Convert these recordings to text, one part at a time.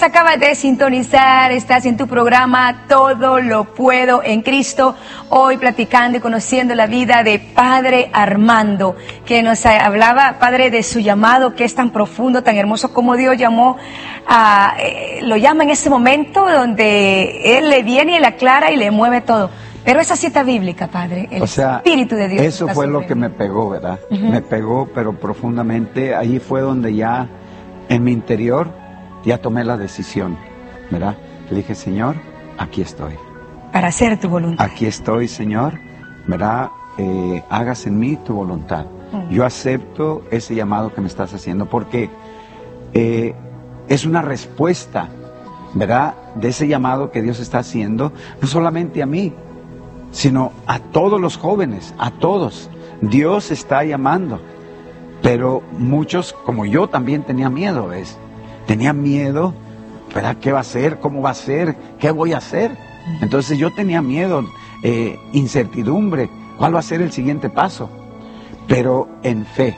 nos acaba de sintonizar, estás en tu programa Todo lo Puedo en Cristo, hoy platicando y conociendo la vida de Padre Armando, que nos hablaba, Padre, de su llamado, que es tan profundo, tan hermoso, como Dios lo llama en ese momento donde Él le viene y le aclara y le mueve todo. Pero esa cita bíblica, Padre, el Espíritu de Dios. Eso fue lo que me pegó, ¿verdad? Me pegó, pero profundamente. Ahí fue donde ya, en mi interior, ya tomé la decisión, ¿verdad? Le dije, Señor, aquí estoy. Para hacer tu voluntad. Aquí estoy, Señor, ¿verdad? Hagas en mí tu voluntad. Yo acepto ese llamado que me estás haciendo, porque es una respuesta, ¿verdad? De ese llamado que Dios está haciendo, no solamente a mí, sino a todos los jóvenes, a todos. Dios está llamando, pero muchos, como yo, también tenía miedo, ¿ves? Tenía miedo, ¿verdad? ¿Qué va a hacer? ¿Cómo va a ser? ¿Qué voy a hacer? Entonces yo tenía miedo, incertidumbre, ¿cuál va a ser el siguiente paso? Pero en fe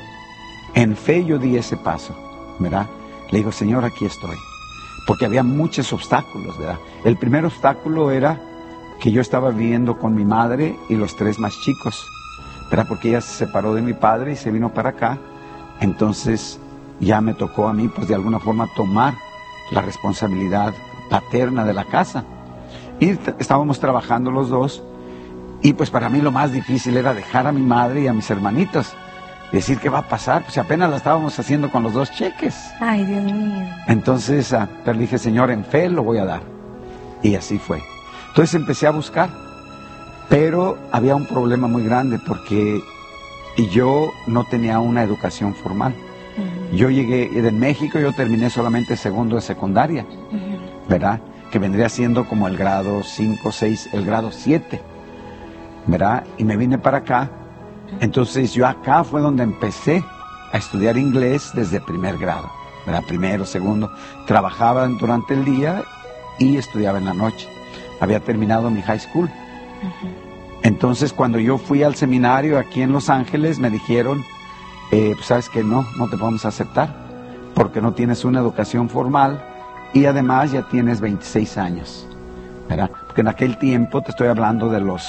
yo di ese paso, ¿verdad? Le digo, Señor, aquí estoy, porque había muchos obstáculos, ¿verdad? El primer obstáculo era que yo estaba viviendo con mi madre y los tres más chicos, ¿verdad? Porque ella se separó de mi padre y se vino para acá. Entonces ya me tocó a mí, pues de alguna forma, tomar la responsabilidad paterna de la casa. Y estábamos trabajando los dos, y pues para mí lo más difícil era dejar a mi madre y a mis hermanitos. Decir, ¿qué va a pasar? Pues apenas la estábamos haciendo con los 2 cheques. Ay, Dios mío. Entonces, pero dije, Señor, en fe lo voy a dar. Y así fue. Entonces empecé a buscar, pero había un problema muy grande porque yo no tenía una educación formal. Yo llegué de México, yo terminé solamente segundo de secundaria, ¿verdad? Que vendría siendo como el grado 5, 6, el grado 7, ¿verdad? Y me vine para acá. Entonces yo acá fue donde empecé a estudiar inglés desde primer grado, ¿verdad? Primero, segundo. Trabajaba durante el día y estudiaba en la noche. Había terminado mi high school. Entonces cuando yo fui al seminario aquí en Los Ángeles, me dijeron, pues sabes que no te podemos aceptar, porque no tienes una educación formal y además ya tienes 26 años, ¿verdad? Porque en aquel tiempo, te estoy hablando de los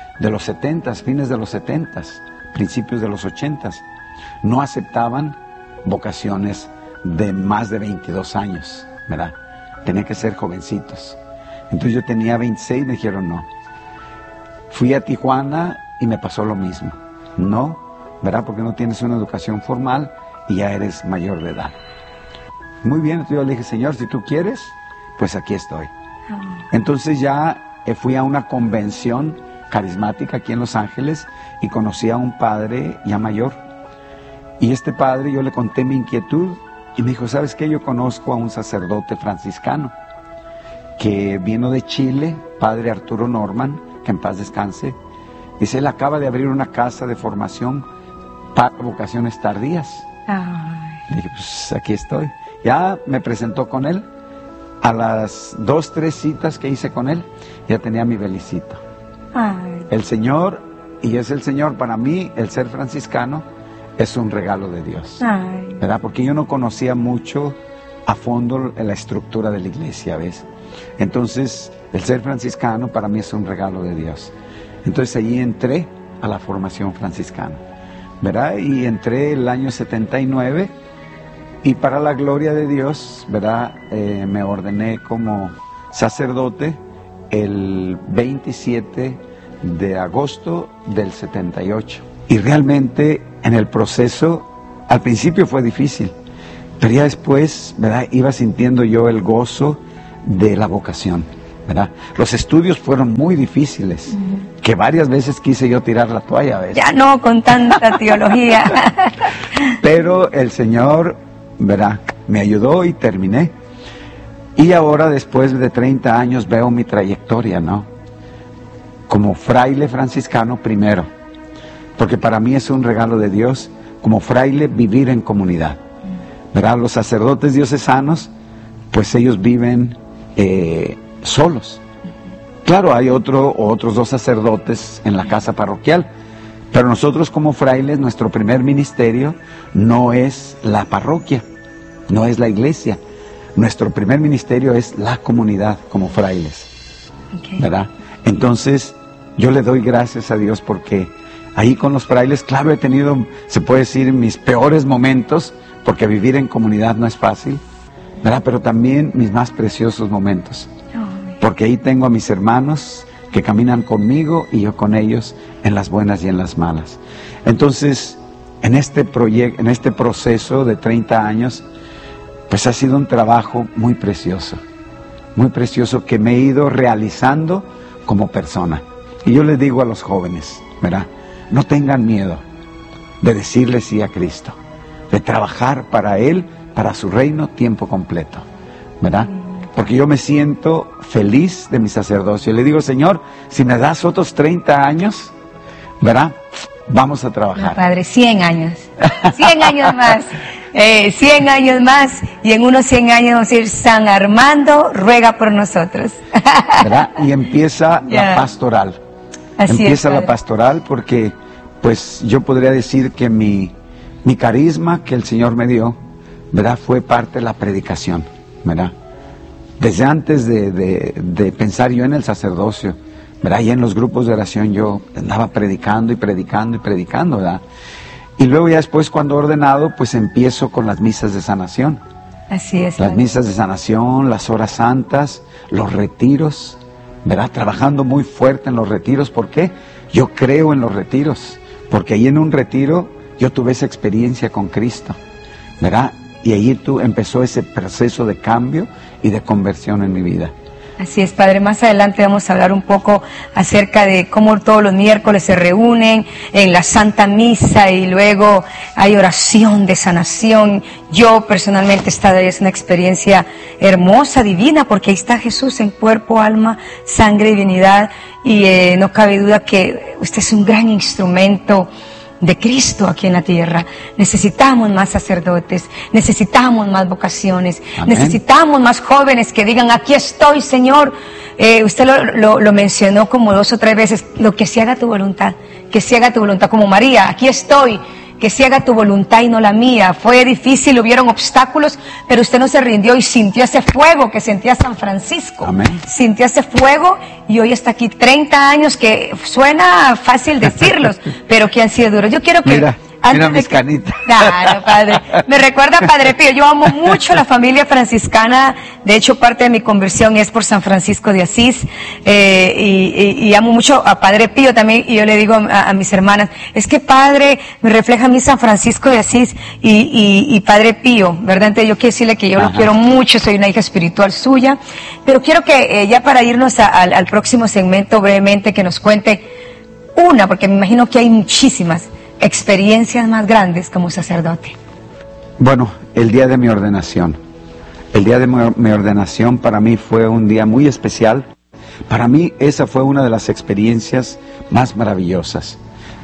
70s, fines de los 70s, principios de los 80s, no aceptaban vocaciones de más de 22 años, ¿verdad? Tenían que ser jovencitos. Entonces yo tenía 26, me dijeron no. Fui a Tijuana y me pasó lo mismo. No, ¿verdad? Porque no tienes una educación formal y ya eres mayor de edad. Muy bien, entonces yo le dije, Señor, si tú quieres, pues aquí estoy. Entonces ya fui a una convención carismática aquí en Los Ángeles y conocí a un padre ya mayor. Y este padre, yo le conté mi inquietud y me dijo, ¿sabes qué? Yo conozco a un sacerdote franciscano que vino de Chile, padre Arturo Norman, que en paz descanse. Dice, él acaba de abrir una casa de formación para vocaciones tardías. Y dije, pues aquí estoy. Ya me presentó con él. A las 2, 3 citas que hice con él, ya tenía mi belicito. El Señor, y es el Señor, para mí, el ser franciscano es un regalo de Dios, ¿verdad? Porque yo no conocía mucho a fondo la estructura de la iglesia, ¿ves? Entonces, el ser franciscano para mí es un regalo de Dios. Entonces, allí entré a la formación franciscana, ¿verdad? Y entré el año 79 y para la gloria de Dios, ¿verdad? Me ordené como sacerdote el 27 de agosto del 78. Y realmente en el proceso, al principio fue difícil, pero ya después, ¿verdad? Iba sintiendo yo el gozo de la vocación, ¿verdad? Los estudios fueron muy difíciles, que varias veces quise yo tirar la toalla, ¿ves? Ya no con tanta teología. Pero el Señor, ¿verdad? Me ayudó y terminé. Y ahora, después de 30 años, veo mi trayectoria, ¿no? Como fraile franciscano primero, porque para mí es un regalo de Dios, como fraile, vivir en comunidad, ¿verdad? Los sacerdotes diocesanos, pues ellos viven solos. Claro, hay otros 2 sacerdotes en la casa parroquial, pero nosotros como frailes, nuestro primer ministerio no es la parroquia, no es la iglesia. nuestro primer ministerio es la comunidad como frailes, ¿verdad? Entonces, yo le doy gracias a Dios porque ahí con los frailes, claro, he tenido, se puede decir, mis peores momentos, porque vivir en comunidad no es fácil, ¿verdad? Pero también mis más preciosos momentos, porque ahí tengo a mis hermanos que caminan conmigo y yo con ellos en las buenas y en las malas. Entonces, en este proceso de 30 años, pues ha sido un trabajo muy precioso que me he ido realizando como persona. Y yo les digo a los jóvenes, ¿verdad? No tengan miedo de decirle sí a Cristo, de trabajar para Él, para su reino, tiempo completo, ¿verdad? Porque yo me siento feliz de mi sacerdocio. Le digo, Señor, si me das otros 30 años, ¿verdad? Vamos a trabajar. No, Padre, 100 años. 100 años más. 100 años más. Y en unos 100 años vamos a decir, San Armando ruega por nosotros. ¿Verdad? Y empieza la pastoral. Empieza la pastoral porque, pues, yo podría decir que mi carisma que el Señor me dio, ¿verdad? Fue parte de la predicación, ¿verdad? Desde antes de pensar yo en el sacerdocio, ¿verdad? Y en los grupos de oración yo andaba predicando, ¿verdad? Y luego ya después cuando ordenado, pues empiezo con las misas de sanación. Así es. Las misas de sanación, las horas santas, los retiros, ¿verdad? Trabajando muy fuerte en los retiros. ¿Por qué? Yo creo en los retiros, porque ahí en un retiro yo tuve esa experiencia con Cristo, ¿verdad? Y ahí empezó ese proceso de cambio y de conversión en mi vida. Así es, Padre. Más adelante vamos a hablar un poco acerca de cómo todos los miércoles se reúnen en la Santa Misa y luego hay oración de sanación. Yo personalmente esta es una experiencia hermosa, divina, porque ahí está Jesús en cuerpo, alma, sangre, divinidad, y no cabe duda que usted es un gran instrumento de Cristo aquí en la tierra. Necesitamos más sacerdotes, necesitamos más vocaciones, Amén. Necesitamos más jóvenes que digan, aquí estoy, Señor. Usted lo mencionó como 2 o 3 veces, lo que se haga tu voluntad, que se haga tu voluntad, como María, aquí estoy, que se haga tu voluntad y no la mía. Fue difícil, hubieron obstáculos, pero usted no se rindió y sintió ese fuego que sentía San Francisco. Amén. Sintió ese fuego y hoy está aquí 30 años, que suena fácil decirlos, pero que han sido duros. Yo quiero que... Mira mis canitas. Claro, Padre. Me recuerda a Padre Pío. Yo amo mucho a la familia franciscana. De hecho, parte de mi conversión es por San Francisco de Asís. Y amo mucho a Padre Pío también. Y yo le digo a mis hermanas, es que Padre me refleja a mí San Francisco de Asís y Padre Pío, ¿verdad? Entonces yo quiero decirle que yo lo quiero mucho. Soy una hija espiritual suya. Pero quiero que ya para irnos al próximo segmento brevemente, que nos cuente una, porque me imagino que hay muchísimas experiencias más grandes como sacerdote. Bueno, el día de mi ordenación. El día de mi ordenación para mí fue un día muy especial. Para mí esa fue una de las experiencias más maravillosas.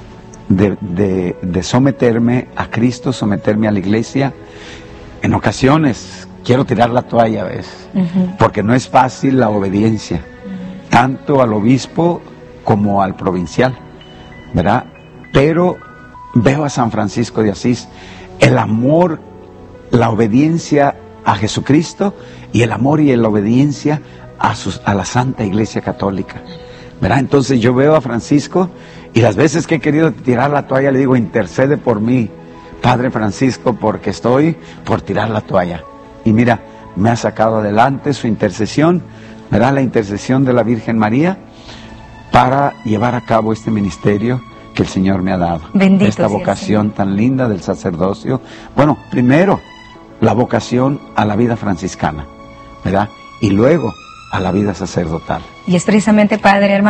De someterme a Cristo, someterme a la iglesia. En ocasiones quiero tirar la toalla, ¿ves? Porque no es fácil la obediencia, tanto al obispo como al provincial, ¿verdad? Pero veo a San Francisco de Asís, el amor, la obediencia a Jesucristo y el amor y la obediencia a la Santa Iglesia Católica, ¿verdad? Entonces yo veo a Francisco y las veces que he querido tirar la toalla le digo, intercede por mí, Padre Francisco, porque estoy por tirar la toalla. Y mira, me ha sacado adelante su intercesión, ¿verdad? La intercesión de la Virgen María para llevar a cabo este ministerio que el Señor me ha dado. Bendito esta vocación tan linda del sacerdocio. Bueno, primero la vocación a la vida franciscana, ¿verdad? Y luego a la vida sacerdotal. Y es precisamente, Padre, hermano,